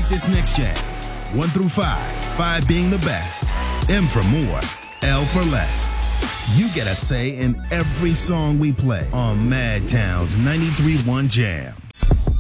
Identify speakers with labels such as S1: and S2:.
S1: rate this next jam. 1 through 5, 5 being the best, M for more, L for less. You get a say in every song we play on Madtown's 93.1 Jam.